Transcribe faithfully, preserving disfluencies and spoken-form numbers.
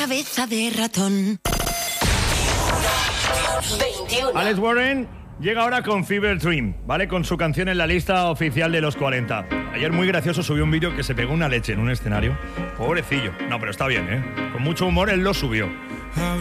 cabeza de ratón. veintiuno. Alex Warren llega ahora con Fever Dream, ¿vale? Con su canción en la lista oficial de los cuarenta. Ayer muy gracioso subió un vídeo que se pegó una leche en un escenario. Pobrecillo. No, pero está bien, ¿eh? Con mucho humor él lo subió. How